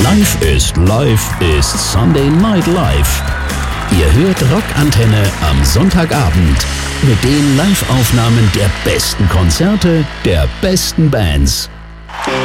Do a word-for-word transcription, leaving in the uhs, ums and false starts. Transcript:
Live ist Live ist Sunday Night Live. Ihr hört Rockantenne am Sonntagabend mit den Live-Aufnahmen der besten Konzerte der besten Bands.